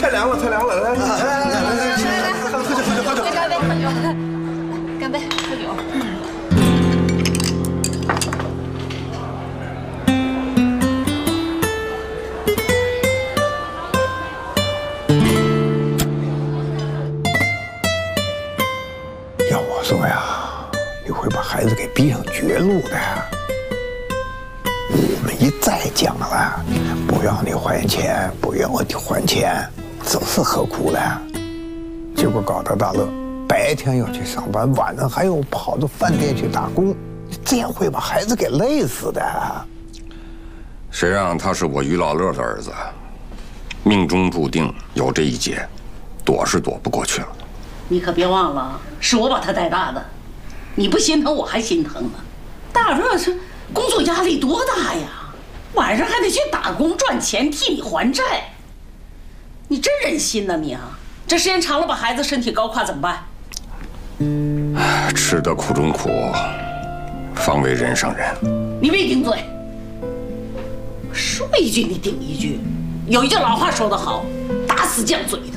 太凉了，太凉了！来，喝酒，喝酒，喝酒！ 干杯，喝酒！干杯，喝酒！ 要我说呀，你会把孩子给逼上绝路的。我们一再讲了，不要你还钱，不要你还钱，这是何苦呢？结果搞得大乐白天要去上班，晚上还要跑到饭店去打工，这样会把孩子给累死的。 谁让他是我于老乐的儿子，命中注定有这一劫，躲是躲不过去了。 你可别忘了，是我把他带大的，你不心疼我还心疼呢。大乐是工作压力多大呀，晚上还得去打工赚钱替你还债，你真忍心呐你啊！这时间长了把孩子身体搞垮怎么办？ 吃得苦中苦，方为人上人。 你别顶嘴，说一句你顶一句。有一句老话说得好，打死犟嘴的。